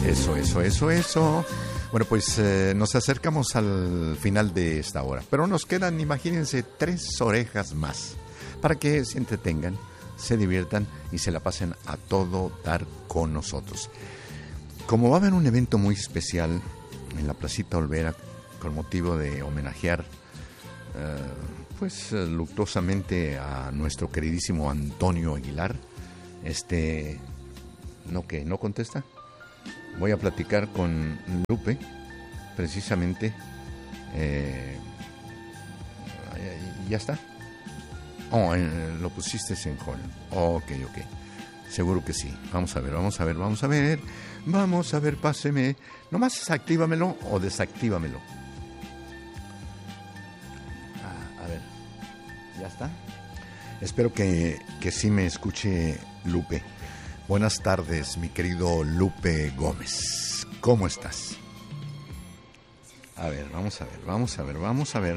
Eso. Bueno, pues nos acercamos al final de esta hora, pero nos quedan, imagínense, 3 orejas más para que se entretengan, se diviertan y se la pasen a todo dar con nosotros. Como va a haber un evento muy especial en la Placita Olvera con motivo de homenajear luctuosamente a nuestro queridísimo Antonio Aguilar, ¿no contesta? Voy a platicar con Lupe, precisamente. ¿Ya está? Lo pusiste en hold. Ok. Seguro que sí. Vamos a ver, páseme. Nomás actívamelo o desactívamelo. A ver, ¿ya está? Espero que sí me escuche Lupe. Buenas tardes, mi querido Lupe Gómez. ¿Cómo estás? A ver, vamos a ver.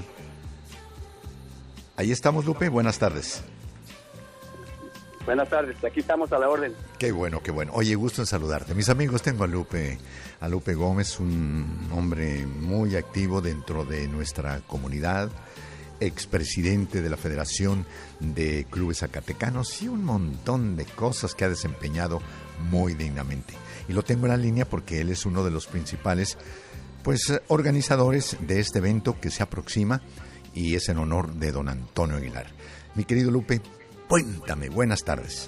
Ahí estamos, Lupe. Buenas tardes. Buenas tardes, aquí estamos a la orden. Qué bueno. Oye, gusto en saludarte. Mis amigos, tengo a Lupe Gómez, un hombre muy activo dentro de nuestra comunidad, expresidente de la Federación de Clubes Zacatecanos y un montón de cosas que ha desempeñado muy dignamente. Y lo tengo en la línea porque él es uno de los principales organizadores de este evento que se aproxima y es en honor de don Antonio Aguilar. Mi querido Lupe, cuéntame, buenas tardes.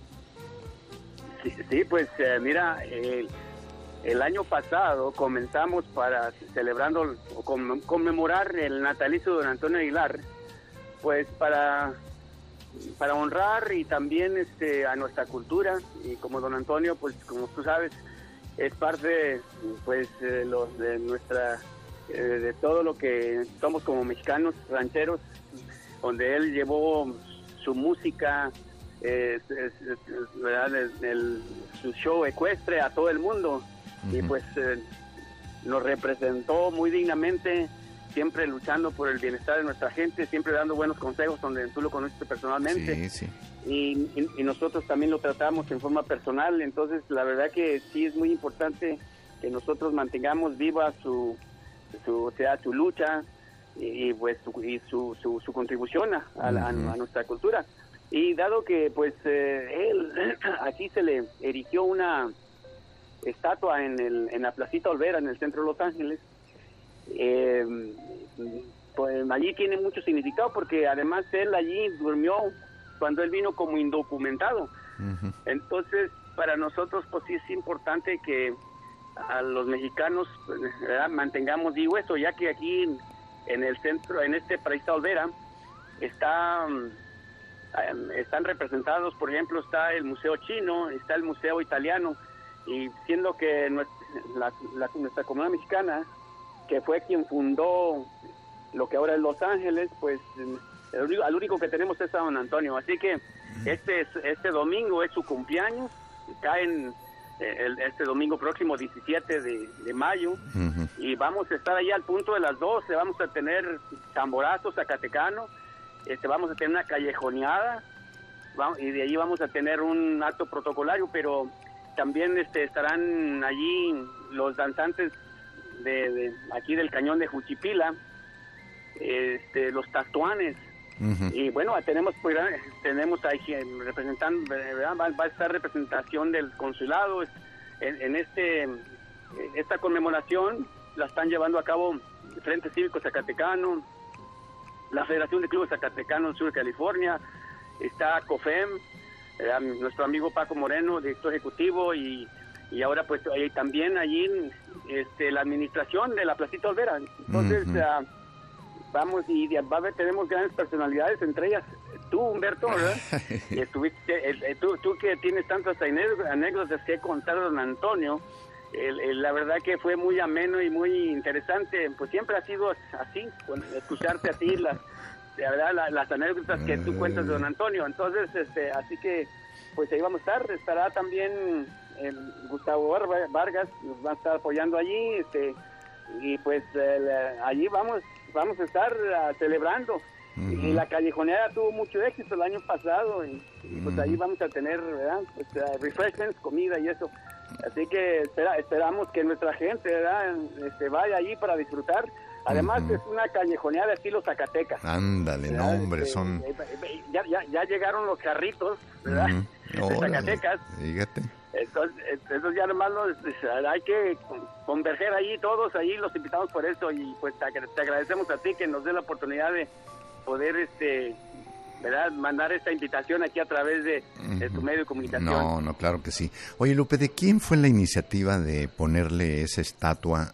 Sí, pues mira, el año pasado comenzamos celebrando o conmemorar el natalicio de don Antonio Aguilar, pues para honrar y también a nuestra cultura, y como don Antonio, pues como tú sabes, es parte de nuestra de todo lo que somos como mexicanos rancheros, donde él llevó su música, su show ecuestre a todo el mundo. Uh-huh. Y pues nos representó muy dignamente, siempre luchando por el bienestar de nuestra gente, siempre dando buenos consejos donde tú lo conociste personalmente. Sí. Y nosotros también lo tratamos en forma personal. Entonces la verdad que sí es muy importante que nosotros mantengamos viva su lucha y su contribución a nuestra cultura. Y dado que él aquí se le erigió una estatua en la Placita Olvera, en el centro de Los Ángeles, pues allí tiene mucho significado, porque además él allí durmió cuando él vino como indocumentado. Uh-huh. Entonces para nosotros pues sí es importante que a los mexicanos mantengamos vivo eso, ya que aquí en el centro, en este Placita Olvera, están representados, por ejemplo, está el Museo Chino, está el Museo Italiano, y siendo que nuestra comunidad mexicana, que fue quien fundó lo que ahora es Los Ángeles, pues al único que tenemos es a don Antonio. Así que este domingo es su cumpleaños, cae este domingo próximo 17 de mayo. Uh-huh. Y vamos a estar ahí al punto de las 12, vamos a tener tamborazos zacatecanos, vamos a tener una callejoneada, y de allí vamos a tener un acto protocolario, pero también estarán allí los danzantes de aquí del cañón de Juchipila, los tatuanes. Uh-huh. Y bueno, tenemos ahí representando, ¿verdad? Va a estar representación del consulado en esta conmemoración. La están llevando a cabo el Frente Cívico Zacatecano, la Federación de Clubes Zacatecanos del Sur de California, está COFEM, nuestro amigo Paco Moreno, director ejecutivo, y ahora pues también allí la administración de la Placita Olvera. Entonces uh-huh. Vamos, y tenemos grandes personalidades, entre ellas tú, Humberto, ¿verdad? Tú que tienes tantas anécdotas que contar, don Antonio. La verdad que fue muy ameno y muy interesante, pues siempre ha sido así, escucharte a ti las anécdotas que tú cuentas de don Antonio. Entonces, así que pues ahí vamos a estará también Gustavo Vargas, nos va a estar apoyando allí, y pues allí vamos a estar celebrando. Uh-huh. Y la callejoneada tuvo mucho éxito el año pasado, y pues ahí vamos a tener, ¿verdad? Refreshments, comida y eso. Así que esperamos que nuestra gente, ¿verdad?, vaya allí para disfrutar. Además, es una callejoneada estilo Zacatecas. Ándale, no, hombre, son... Ya llegaron los carritos, ¿verdad?, de Zacatecas. Fíjate. Entonces ya nomás hay que converger allí todos, allí los invitamos por eso, y pues te agradecemos a ti que nos dé la oportunidad de poder, ¿verdad?, mandar esta invitación aquí a través de tu medio de comunicación. No, claro que sí. Oye, Lupe, ¿de quién fue la iniciativa de ponerle esa estatua